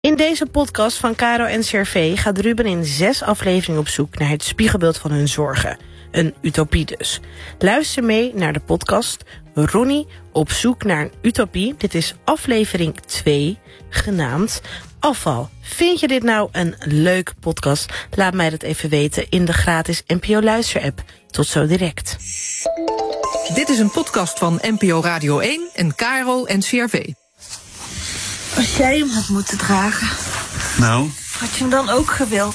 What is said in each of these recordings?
In deze podcast van Caro en CRV gaat Ruben in 6 afleveringen op zoek naar het spiegelbeeld van hun zorgen. Een utopie dus. Luister mee naar de podcast Ronnie op zoek naar een utopie. Dit is aflevering 2, genaamd Afval. Vind je dit nou een leuke podcast? Laat mij dat even weten in de gratis NPO Luister-app. Tot zo direct. Dit is een podcast van NPO Radio 1 en Caro en CRV. Als jij hem had moeten dragen, nou, had je hem dan ook gewild?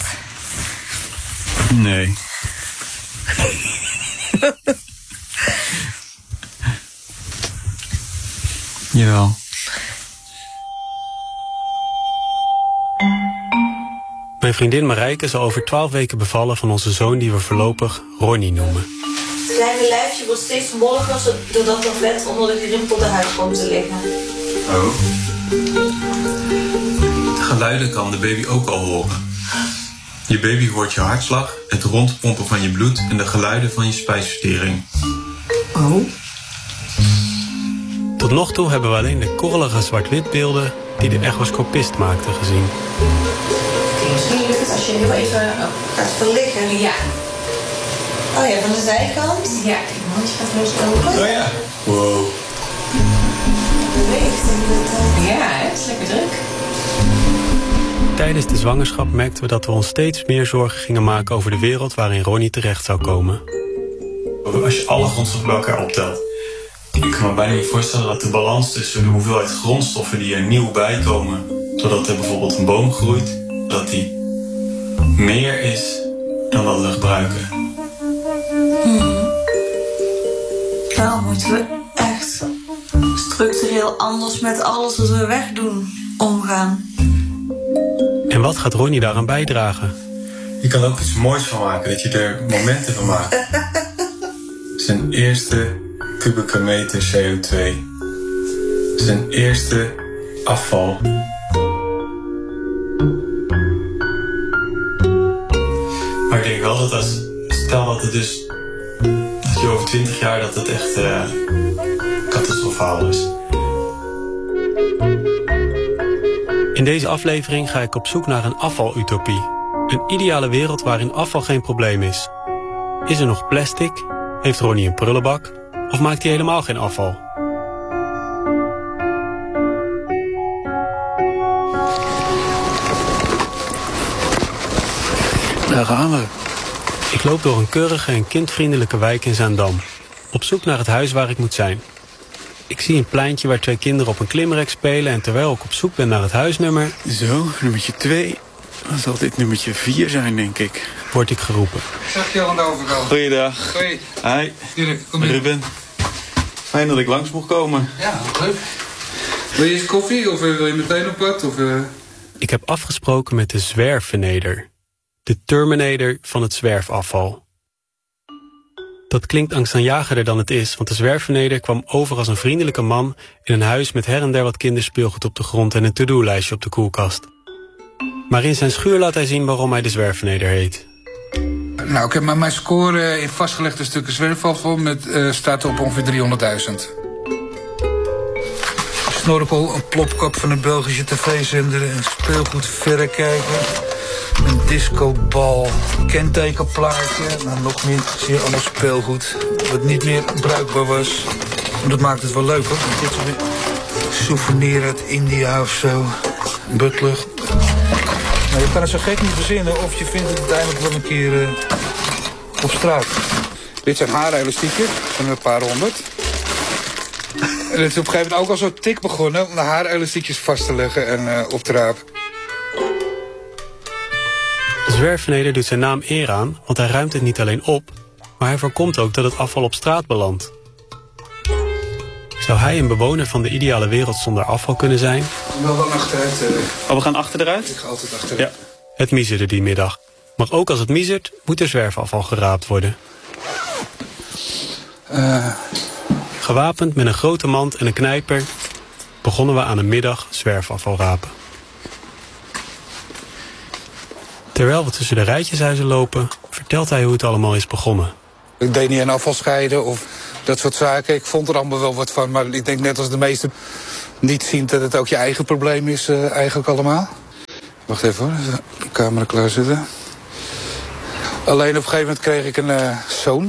Nee. Jawel. Mijn vriendin Marijke zal over 12 weken bevallen van onze zoon die we voorlopig Ronnie noemen. Het kleine lijfje wordt steeds molliger doordat dat vet onder de rimpelde huid komt te liggen. Oh. De geluiden kan de baby ook al horen. Je baby hoort je hartslag, het rondpompen van je bloed en de geluiden van je spijsvertering. Oh. Tot nog toe hebben we alleen de korrelige zwart-wit beelden die de echoscopist maakte gezien. Misschien lukt het als je heel even gaat verliggen. Ja. Oh ja, van de zijkant? Ja, kijk, mijn handje gaat los open. Oh ja. Wow. Beweegt in de tijd. Ja, het is lekker druk. Tijdens de zwangerschap merkten we dat we ons steeds meer zorgen gingen maken over de wereld waarin Ronnie terecht zou komen. Als je alle grondstoffen bij elkaar optelt. Ik kan me bijna niet voorstellen dat de balans tussen de hoeveelheid grondstoffen die er nieuw bij komen, doordat er bijvoorbeeld een boom groeit, dat die meer is dan wat we gebruiken. Nou moeten we echt structureel anders met alles wat we wegdoen omgaan. En wat gaat Ronnie daaraan bijdragen? Je kan er ook iets moois van maken, dat je er momenten van maakt. Zijn eerste kubieke meter CO2. Zijn eerste afval. Maar ik denk wel dat stel dat het dus, dat je over 20 jaar dat het echt catastrofaal is. In deze aflevering ga ik op zoek naar een afvalutopie. Een ideale wereld waarin afval geen probleem is. Is er nog plastic? Heeft Ronnie een prullenbak? Of maakt hij helemaal geen afval? Daar gaan we. Ik loop door een keurige en kindvriendelijke wijk in Zaandam. Op zoek naar het huis waar ik moet zijn. Ik zie een pleintje waar 2 kinderen op een klimrek spelen en terwijl ik op zoek ben naar het huisnummer... Zo, nummertje 2. Dan zal dit nummertje 4 zijn, denk ik. Word ik geroepen. Ik zag je al aan de overkant. Goeiedag. Hoi. Hi. Dirk, kom in. Ruben. Fijn dat ik langs mocht komen. Ja, leuk. Wil je eens koffie of wil je meteen op pad? Ik heb afgesproken met de zwerfverneder. De Terminator van het zwerfafval. Dat klinkt angstaanjagender dan het is, want de zwerfverneder kwam over als een vriendelijke man in een huis met her en der wat kinderspeelgoed op de grond en een to-do-lijstje op de koelkast. Maar in zijn schuur laat hij zien waarom hij de zwerfverneder heet. Nou, ik heb mijn score in vastgelegde stukken zwerfafval staat op ongeveer 300.000. Snorkel, een plopkap van een Belgische tv-zender, een speelgoedverrekijker, een discobal, kentekenplaatje, nou, nog meer, zie je allemaal speelgoed, wat niet meer bruikbaar was. En dat maakt het wel leuk, hoor. Dit is een souvenir uit India of zo, butler. Nou, je kan het zo gek niet verzinnen of je vindt het uiteindelijk wel een keer op straat. Dit zijn haarelastiekjes van een paar honderd. En het is op een gegeven moment ook al zo tik begonnen om de haarelastiekjes vast te leggen en op te rapen. De zwerfverneder doet zijn naam eer aan, want hij ruimt het niet alleen op, maar hij voorkomt ook dat het afval op straat belandt. Zou hij een bewoner van de ideale wereld zonder afval kunnen zijn? Wel achteruit. Oh, we gaan achteruit? Ik ga altijd achteruit. Ja. Het miezerde die middag. Maar ook als het miezert, moet er zwerfafval geraapt worden. Gewapend met een grote mand en een knijper begonnen we aan een middag zwerfafval rapen. Terwijl we tussen de rijtjeshuizen lopen, vertelt hij hoe het allemaal is begonnen. Ik deed niet aan afval scheiden of dat soort zaken. Ik vond er allemaal wel wat van, maar ik denk net als de meesten niet zien dat het ook je eigen probleem is eigenlijk allemaal. Wacht even hoor, de camera klaarzetten. Alleen op een gegeven moment kreeg ik een zoon.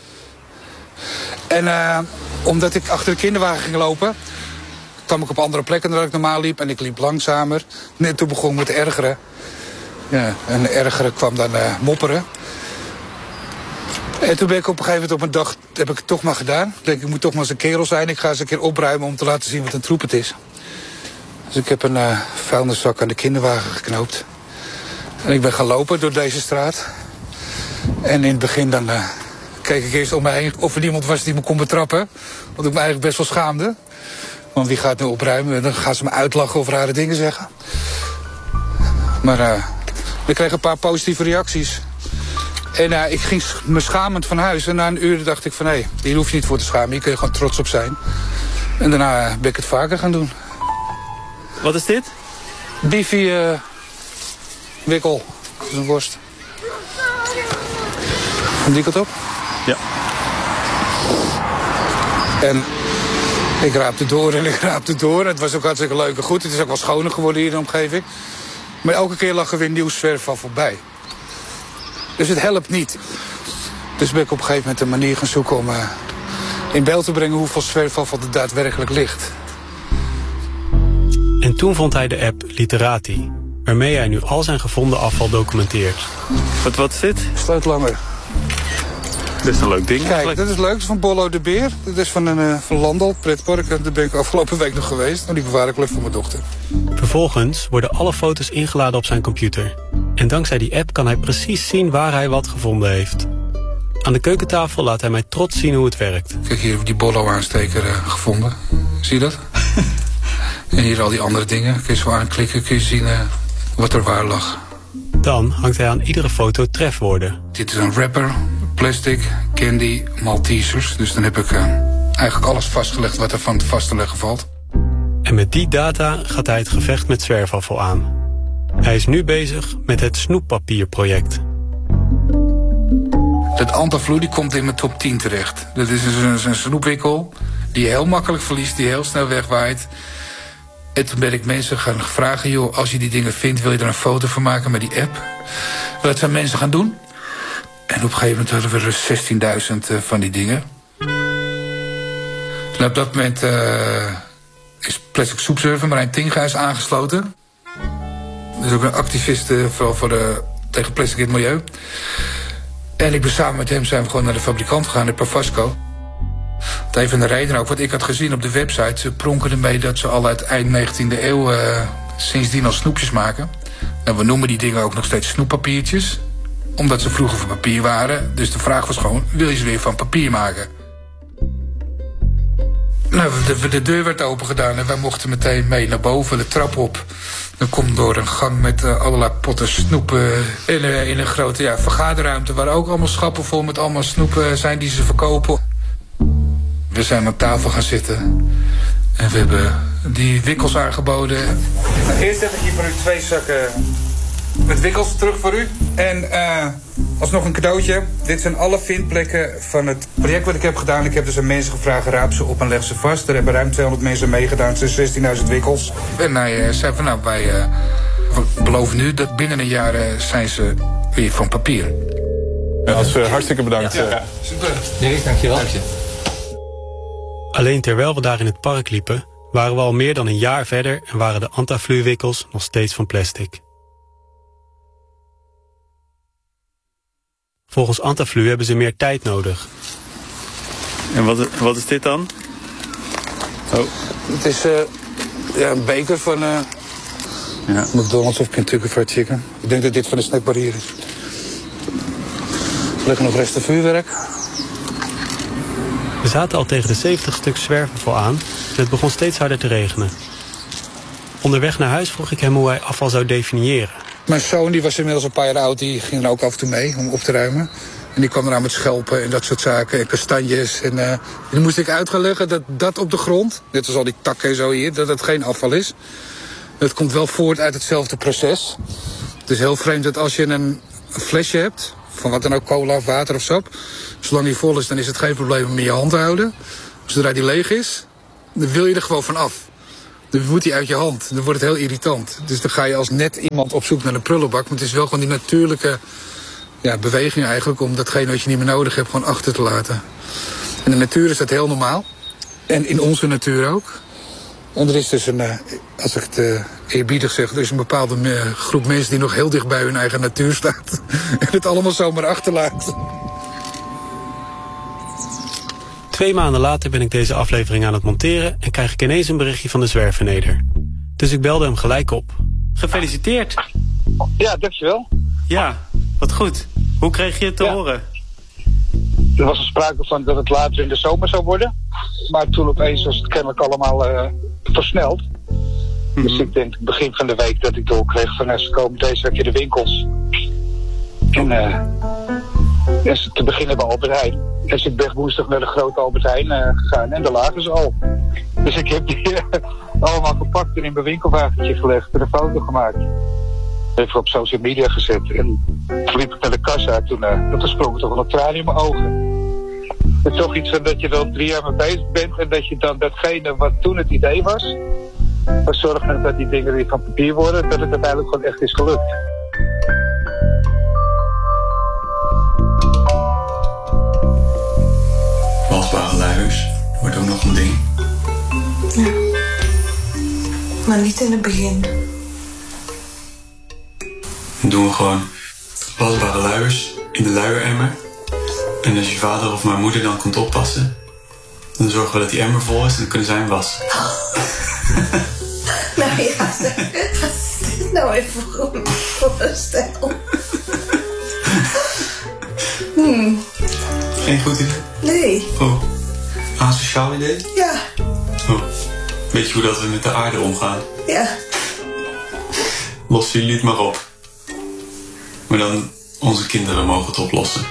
En omdat ik achter de kinderwagen ging lopen, kwam ik op andere plekken dan ik normaal liep. En ik liep langzamer. Net toen begon ik me te ergeren. Ja, en de ergeren kwam dan mopperen. En toen ben ik op een gegeven moment op een dag, heb ik het toch maar gedaan. Ik denk, ik moet toch maar eens een kerel zijn. Ik ga eens een keer opruimen om te laten zien wat een troep het is. Dus ik heb een vuilniszak aan de kinderwagen geknoopt. En ik ben gaan lopen door deze straat. En in het begin dan keek ik eerst om me heen of er niemand was die me kon betrappen. Want ik me eigenlijk best wel schaamde. Want wie gaat nu opruimen? En dan gaan ze me uitlachen of rare dingen zeggen. Maar ik kreeg een paar positieve reacties. En ik ging me schamend van huis. En na een uur dacht ik van, hé, hier hoef je niet voor te schamen. Hier kun je gewoon trots op zijn. En daarna ben ik het vaker gaan doen. Wat is dit? Biefie wikkel. Dat is een worst. Van die kant op? Ja. En ik raapte door en ik raapte door. Het was ook hartstikke leuk en goed. Het is ook wel schoner geworden hier in de omgeving. Maar elke keer lag er weer nieuw zwerfafval bij. Dus het helpt niet. Dus ben ik op een gegeven moment een manier gaan zoeken om in beeld te brengen hoeveel zwerfafval er daadwerkelijk ligt. En toen vond hij de app Literati, waarmee hij nu al zijn gevonden afval documenteert. Wat is dit? Sleutelanger. Dit is een leuk ding. Kijk, dit is leuk. Dat is van Bollo de Beer. Dit is van Landal, pretpark. Daar ben ik afgelopen week nog geweest. En die bewaar ik leuk voor mijn dochter. Vervolgens worden alle foto's ingeladen op zijn computer. En dankzij die app kan hij precies zien waar hij wat gevonden heeft. Aan de keukentafel laat hij mij trots zien hoe het werkt. Kijk, hier heb ik die Bollo-aansteker gevonden. Zie je dat? En hier al die andere dingen. Kun je zo aanklikken, kun je zien wat er waar lag. Dan hangt hij aan iedere foto trefwoorden. Dit is een wrapper, plastic, candy, Maltesers. Dus dan heb ik eigenlijk alles vastgelegd wat er van te vast te leggen valt. En met die data gaat hij het gevecht met zwerfafval aan. Hij is nu bezig met het snoeppapierproject. Dat Antaflu die komt in mijn top 10 terecht. Dat is een snoepwikkel die je heel makkelijk verliest, die heel snel wegwaait. En toen ben ik mensen gaan vragen, joh, als je die dingen vindt, wil je er een foto van maken met die app? Dat zijn mensen gaan doen. En op een gegeven moment hadden we er 16.000 van die dingen. En op dat moment is Plastic Soepsurfer Marijn Tinga aangesloten. Dus ook een activist vooral tegen plastic in het milieu. En ik ben samen met hem zijn we gewoon naar de fabrikant gegaan, de Pavasco. Dat heeft een reden ook, wat ik had gezien op de website. Ze pronken ermee dat ze al uit eind 19e eeuw sindsdien al snoepjes maken. En we noemen die dingen ook nog steeds snoeppapiertjes. Omdat ze vroeger van papier waren. Dus de vraag was gewoon, wil je ze weer van papier maken? Nou, de deur werd open gedaan en wij mochten meteen mee naar boven, de trap op. Dan komt door een gang met allerlei potten snoepen in een grote vergaderruimte waar ook allemaal schappen vol met allemaal snoepen zijn die ze verkopen. We zijn aan tafel gaan zitten en we hebben die wikkels aangeboden. Nou, eerst heb ik hier voor u 2 zakken met wikkels terug voor u. En alsnog een cadeautje. Dit zijn alle vindplekken van het project wat ik heb gedaan. Ik heb dus aan mensen gevraagd, raap ze op en leg ze vast. Er hebben ruim 200 mensen meegedaan. Het zijn 16.000 wikkels. En hij zei van nou, wij beloven nu dat binnen een jaar zijn ze weer van papier. Ja, hartstikke bedankt. Ja, super. Dirk, dankjewel. Dank je. Alleen terwijl we daar in het park liepen, waren we al meer dan een jaar verder en waren de Antaflu-wikkels nog steeds van plastic. Volgens Antaflu hebben ze meer tijd nodig. En wat is dit dan? Oh. Het is een beker van McDonald's of Kentucky Fried Chicken. Ik denk dat dit van de snackbar hier is. Er liggen nog resten vuurwerk. We zaten al tegen de 70 stuk zwerfafval aan en het begon steeds harder te regenen. Onderweg naar huis vroeg ik hem hoe hij afval zou definiëren. Mijn zoon die was inmiddels een paar jaar oud, die ging er ook af en toe mee om op te ruimen. En die kwam eraan met schelpen en dat soort zaken en kastanjes. En dan moest ik uit gaan leggen dat op de grond, net als al die takken en zo hier, dat het geen afval is. Het komt wel voort uit hetzelfde proces. Het is heel vreemd dat als je een flesje hebt, van wat dan ook, cola of water of sap, zolang die vol is, dan is het geen probleem om in je hand te houden. Zodra die leeg is, dan wil je er gewoon van af. Dan woedt hij uit je hand. Dan wordt het heel irritant. Dus dan ga je als net iemand op zoek naar een prullenbak. Maar het is wel gewoon die natuurlijke beweging eigenlijk om datgene wat je niet meer nodig hebt gewoon achter te laten. In de natuur is dat heel normaal. En in onze natuur ook. En er is dus als ik het eerbiedig zeg, er is een bepaalde groep mensen die nog heel dicht bij hun eigen natuur staat. En het allemaal zomaar achterlaat. 2 maanden later ben ik deze aflevering aan het monteren en krijg ik ineens een berichtje van de zwerfverneder. Dus ik belde hem gelijk op. Gefeliciteerd. Ja, dankjewel. Ja, wat goed. Hoe kreeg je het te horen? Er was er sprake van dat het later in de zomer zou worden. Maar toen opeens was het kennelijk allemaal versneld. Dus ik denk begin van de week dat ik doorkreeg van ze komen deze week in de winkels. En te beginnen bij Albert Heijn. Dus ik ben woensdag naar de grote Albert Heijn gegaan en daar lagen ze al. Dus ik heb die allemaal gepakt en in mijn winkelwagentje gelegd en een foto gemaakt. Even op social media gezet. En toen liep ik naar de kassa. Toen sprong toch wel een traan in mijn ogen. Het is toch iets van dat je dan 3 jaar mee bezig bent. En dat je dan datgene wat toen het idee was. Maar zorgen dat die dingen weer van papier worden. Dat het uiteindelijk gewoon echt is gelukt. Wasbare luiers wordt ook nog een ding. Ja. Maar niet in het begin. Dan doen we gewoon wasbare luiers in de luieremmer. En als je vader of mijn moeder dan komt oppassen, dan zorgen we dat die emmer vol is en dan kunnen zij hem wassen. Nou ja, wat is dit nou even voor een stijl? Geen goed idee? Nee. Oh, asociaal idee? Ja. Oh, weet je hoe dat we met de aarde omgaan? Ja. Lossen jullie het maar op. Maar dan, onze kinderen mogen het oplossen.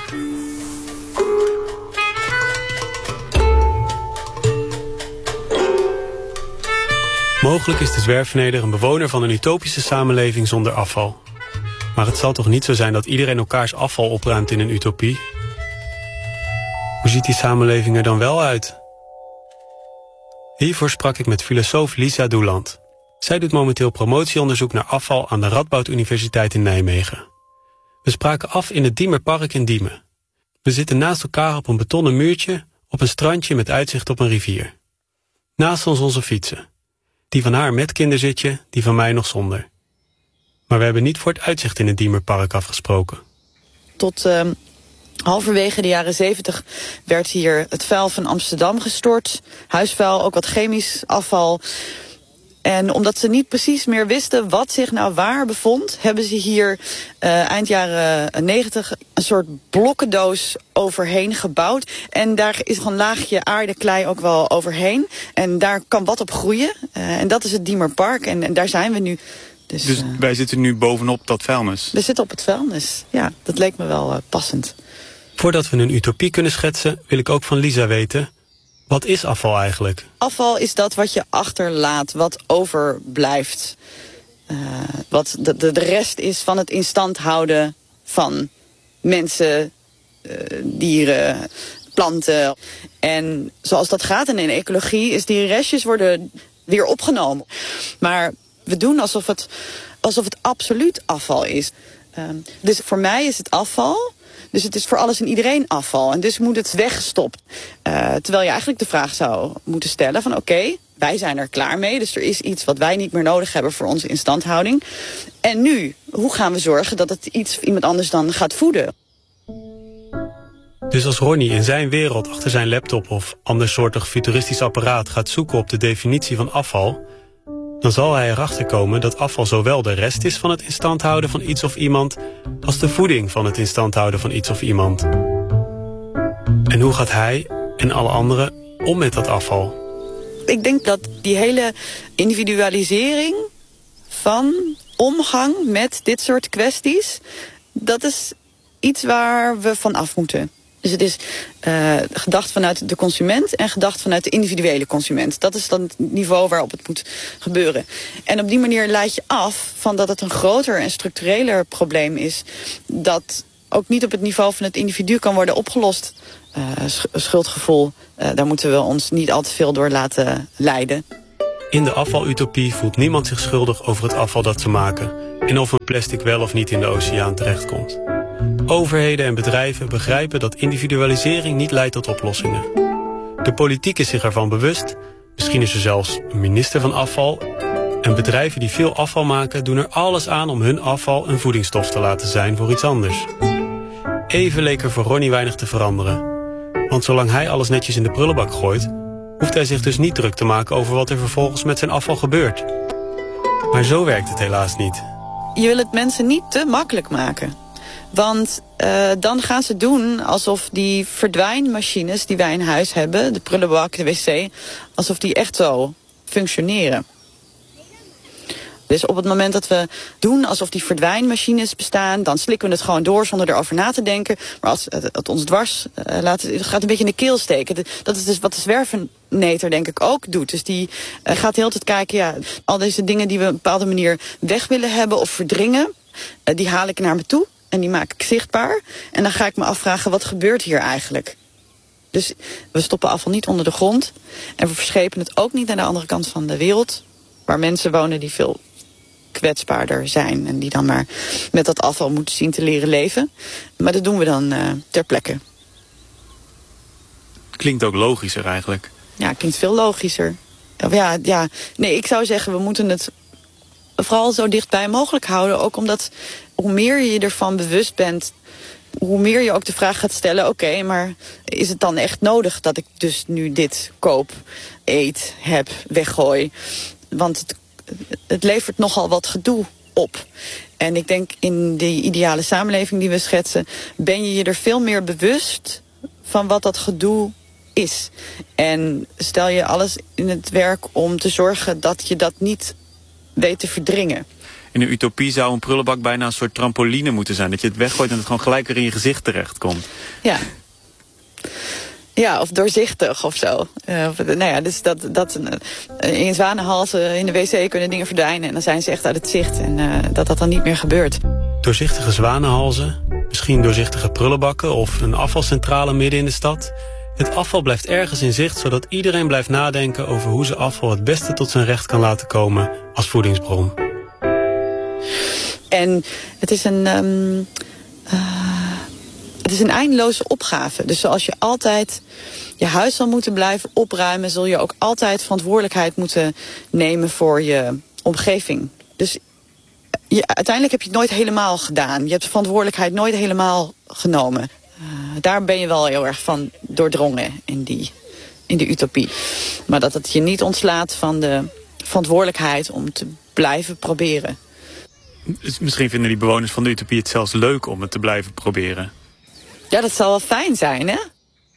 Mogelijk is de zwerfverneder een bewoner van een utopische samenleving zonder afval. Maar het zal toch niet zo zijn dat iedereen elkaars afval opruimt in een utopie? Hoe ziet die samenleving er dan wel uit? Hiervoor sprak ik met filosoof Lisa Doeland. Zij doet momenteel promotieonderzoek naar afval aan de Radboud Universiteit in Nijmegen. We spraken af in het Diemerpark in Diemen. We zitten naast elkaar op een betonnen muurtje op een strandje met uitzicht op een rivier. Naast ons onze fietsen. Die van haar met kinderzitje, die van mij nog zonder. Maar we hebben niet voor het uitzicht in het Diemerpark afgesproken. Tot halverwege de jaren 70 werd hier het vuil van Amsterdam gestort. Huisvuil, ook wat chemisch afval. En omdat ze niet precies meer wisten wat zich nou waar bevond, hebben ze hier eind jaren 90 een soort blokkendoos overheen gebouwd. En daar is gewoon een laagje aarde, klei ook wel overheen. En daar kan wat op groeien. En dat is het Diemerpark. En daar zijn we nu. Dus wij zitten nu bovenop dat vuilnis? We zitten op het vuilnis. Ja, dat leek me wel passend. Voordat we een utopie kunnen schetsen, wil ik ook van Lisa weten: wat is afval eigenlijk? Afval is dat wat je achterlaat, wat overblijft. Wat de rest is van het in stand houden van mensen, dieren, planten. En zoals dat gaat in de ecologie is die restjes worden weer opgenomen. Maar we doen alsof het absoluut afval is. Dus voor mij is het afval. Dus het is voor alles en iedereen afval. En dus moet het weggestopt. Terwijl je eigenlijk de vraag zou moeten stellen van oké, wij zijn er klaar mee. Dus er is iets wat wij niet meer nodig hebben voor onze instandhouding. En nu, hoe gaan we zorgen dat het iemand anders dan gaat voeden? Dus als Ronnie in zijn wereld achter zijn laptop of andersoortig futuristisch apparaat gaat zoeken op de definitie van afval, dan zal hij erachter komen dat afval zowel de rest is van het in stand houden van iets of iemand, als de voeding van het in stand houden van iets of iemand. En hoe gaat hij en alle anderen om met dat afval? Ik denk dat die hele individualisering van omgang met dit soort kwesties, dat is iets waar we van af moeten. Dus het is gedacht vanuit de consument en gedacht vanuit de individuele consument. Dat is dan het niveau waarop het moet gebeuren. En op die manier leid je af van dat het een groter en structureler probleem is, dat ook niet op het niveau van het individu kan worden opgelost. Schuldgevoel, daar moeten we ons niet al te veel door laten leiden. In de afvalutopie voelt niemand zich schuldig over het afval dat ze maken en of een plastic wel of niet in de oceaan terechtkomt. Overheden en bedrijven begrijpen dat individualisering niet leidt tot oplossingen. De politiek is zich ervan bewust, misschien is er zelfs een minister van afval. En bedrijven die veel afval maken doen er alles aan om hun afval een voedingsstof te laten zijn voor iets anders. Even leek er voor Ronnie weinig te veranderen. Want zolang hij alles netjes in de prullenbak gooit, hoeft hij zich dus niet druk te maken over wat er vervolgens met zijn afval gebeurt. Maar zo werkt het helaas niet. Je wil het mensen niet te makkelijk maken. Want dan gaan ze doen alsof die verdwijnmachines die wij in huis hebben, de prullenbak, de wc, alsof die echt zo functioneren. Dus op het moment dat we doen alsof die verdwijnmachines bestaan, dan slikken we het gewoon door zonder erover na te denken. Maar als het ons dwars laat, het gaat een beetje in de keel steken. Dat is dus wat de zwerfeneter denk ik ook doet. Dus die gaat de hele tijd kijken, ja, al deze dingen die we op een bepaalde manier weg willen hebben of verdringen, die haal ik naar me toe en die maak ik zichtbaar. En dan ga ik me afvragen, wat gebeurt hier eigenlijk? Dus we stoppen afval niet onder de grond en we verschepen het ook niet naar de andere kant van de wereld, waar mensen wonen die veel kwetsbaarder zijn en die dan maar met dat afval moeten zien te leren leven. Maar dat doen we dan ter plekke. Klinkt ook logischer eigenlijk. Ja, klinkt veel logischer. Nee, ik zou zeggen, we moeten het vooral zo dichtbij mogelijk houden. Ook omdat hoe meer je ervan bewust bent, hoe meer je ook de vraag gaat stellen, oké, maar is het dan echt nodig dat ik dus nu dit koop, eet, heb, weggooi? Want het levert nogal wat gedoe op. En ik denk in die ideale samenleving die we schetsen, ben je er veel meer bewust van wat dat gedoe is. En stel je alles in het werk om te zorgen dat je dat niet weet te verdringen. In een utopie zou een prullenbak bijna een soort trampoline moeten zijn. Dat je het weggooit en het gewoon gelijk weer in je gezicht terechtkomt. Ja. Ja, of doorzichtig of zo. Dus in zwanenhalzen in de wc kunnen dingen verdwijnen en dan zijn ze echt uit het zicht. En dat dan niet meer gebeurt. Doorzichtige zwanenhalzen, misschien doorzichtige prullenbakken of een afvalcentrale midden in de stad. Het afval blijft ergens in zicht, zodat iedereen blijft nadenken over hoe ze afval het beste tot zijn recht kan laten komen als voedingsbron. En het is een eindeloze opgave. Dus zoals je altijd je huis zal moeten blijven opruimen, zul je ook altijd verantwoordelijkheid moeten nemen voor je omgeving. Dus uiteindelijk heb je het nooit helemaal gedaan. Je hebt de verantwoordelijkheid nooit helemaal genomen. Daar ben je wel heel erg van doordrongen in de utopie. Maar dat het je niet ontslaat van de verantwoordelijkheid om te blijven proberen. Misschien vinden die bewoners van de utopie het zelfs leuk om het te blijven proberen. Ja, dat zal wel fijn zijn, hè?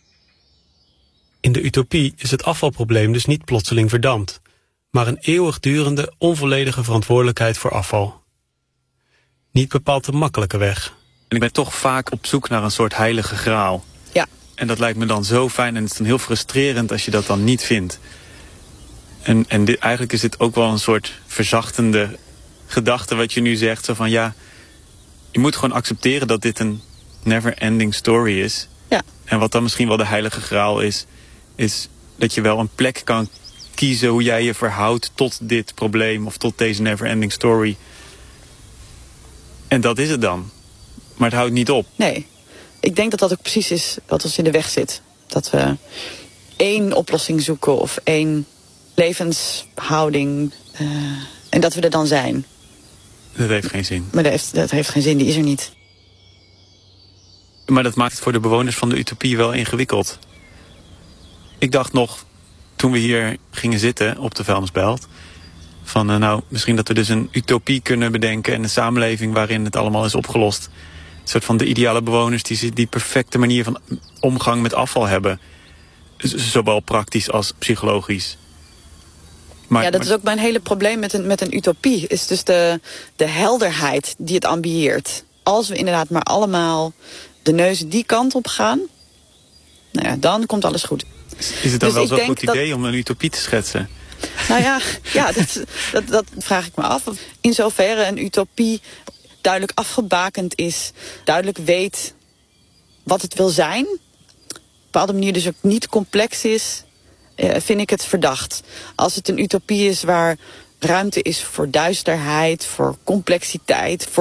In de utopie is het afvalprobleem dus niet plotseling verdampt, maar een eeuwigdurende, onvolledige verantwoordelijkheid voor afval. Niet bepaald de makkelijke weg. En ik ben toch vaak op zoek naar een soort heilige graal. Ja. En dat lijkt me dan zo fijn en het is dan heel frustrerend als je dat dan niet vindt. En eigenlijk is dit ook wel een soort verzachtende gedachte wat je nu zegt. Zo van ja, je moet gewoon accepteren dat dit een never-ending story is. Ja. En wat dan misschien wel de heilige graal is dat je wel een plek kan kiezen hoe jij je verhoudt tot dit probleem of tot deze never-ending story. En dat is het dan. Maar het houdt niet op. Nee, ik denk dat dat ook precies is wat ons in de weg zit. Dat we één oplossing zoeken of één levenshouding en dat we er dan zijn. Dat heeft geen zin. Maar dat heeft geen zin, die is er niet. Maar dat maakt het voor de bewoners van de utopie wel ingewikkeld. Ik dacht nog, toen we hier gingen zitten op de vuilnisbelt, van misschien dat we dus een utopie kunnen bedenken en een samenleving waarin het allemaal is opgelost. Een soort van de ideale bewoners die perfecte manier van omgang met afval hebben. Zowel praktisch als psychologisch. Maar dat is ook mijn hele probleem met een utopie. Is dus de helderheid die het ambieert. Als we inderdaad maar allemaal de neuzen die kant op gaan, nou ja, dan komt alles goed. Is het dan wel zo'n goed idee om een utopie te schetsen? Nou ja, dat vraag ik me af. In zoverre een utopie duidelijk afgebakend is, duidelijk weet wat het wil zijn, op een bepaalde manier dus ook niet complex is. vind ik het verdacht. Als het een utopie is waar ruimte is voor duisterheid, voor complexiteit,